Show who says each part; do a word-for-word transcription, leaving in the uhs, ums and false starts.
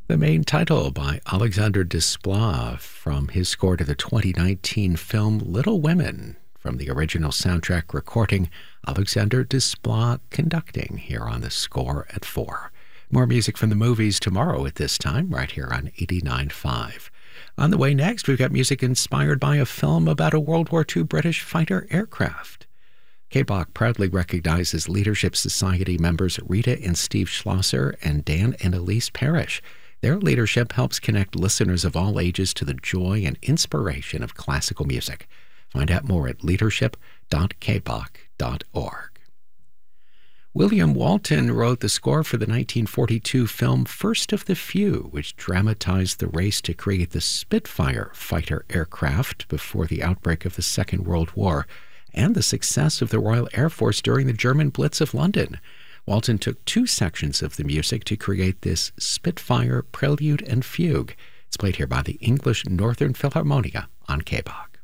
Speaker 1: The main title by Alexandre Desplat from his score to the twenty nineteen film Little Women, from the original soundtrack recording, Alexandre Desplat conducting here on The Score at four. More music from the movies tomorrow at this time, right here on eighty-nine point five. On the way next, we've got music inspired by a film about a World War Two British fighter aircraft. K B O C proudly recognizes Leadership Society members Rita and Steve Schlosser and Dan and Elise Parrish. Their leadership helps connect listeners of all ages to the joy and inspiration of classical music. Find out more at leadership dot k b o c dot org. William Walton wrote the score for the nineteen forty-two film First of the Few, which dramatized the race to create the Spitfire fighter aircraft before the outbreak of the Second World War, and the success of the Royal Air Force during the German Blitz of London. Walton took two sections of the music to create this Spitfire Prelude and Fugue. It's played here by the English Northern Philharmonia on K B O C.